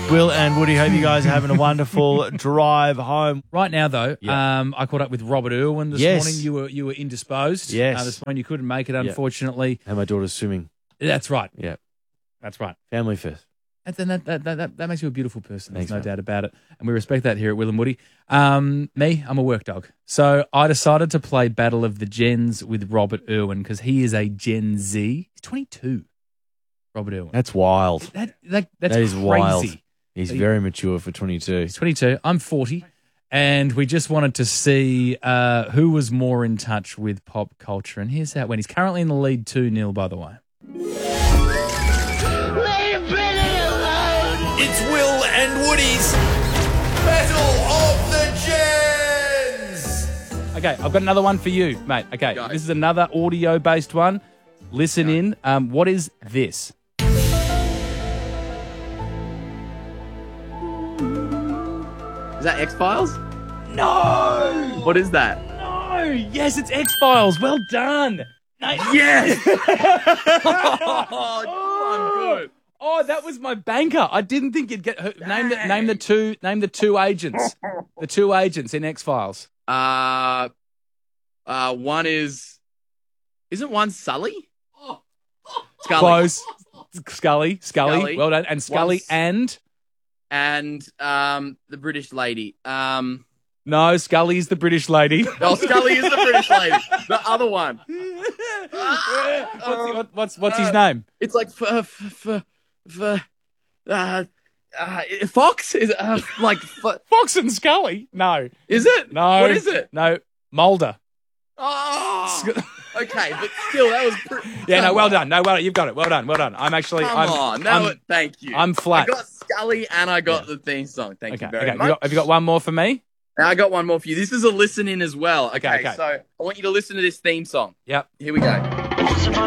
Will and Woody, hope you guys are having a wonderful drive home. Right now, though, I caught up with Robert Irwin this Yes. morning. You were indisposed. Yes. This morning you couldn't make it, unfortunately. And my daughter's swimming. That's right. Yeah. That's right. Family first. And that makes you a beautiful person. Thanks, There's no man. doubt about it. And we respect that here at Will and Woody. Me, I'm a work dog. So I decided to play Battle of the Gens with Robert Irwin because he is a Gen Z. He's 22, Robert Irwin. That's wild. That's That is crazy. wild. He's very mature for 22. He's 22. I'm 40. And we just wanted to see who was more in touch with pop culture. And here's how it went. He's currently in the lead 2-0, by the way. It's Will and Woody's Battle of the Gens. Okay, I've got another one for you, mate. Okay, this is another audio-based one. Listen in. What is this? Is that X-Files? No! What is that? No! Yes, it's X-Files. Well done. Yes! I'm good. Oh, that was my banker. I didn't think you'd get name the two agents. The two agents in X-Files. One isn't one Sully? Scully. Close. Scully. Scully. Well done. And Scully Once- and the British lady. no, Scully's the British lady. Oh, Scully is the British lady. The other one. What's his name? It's like Fox is Fox and Scully. No. Is it? No. What is it? No. Mulder. Oh. Okay, but still, that was. Yeah, no, well done. No, well, you've got it. Well done. I'm actually. Thank you. I'm flat. I got Scully and I got the theme song. Thank you very Okay. much. Have you got one more for me? Now I got one more for you. This is a listen in as well. Okay. So I want you to listen to this theme song. Yep. Here we go.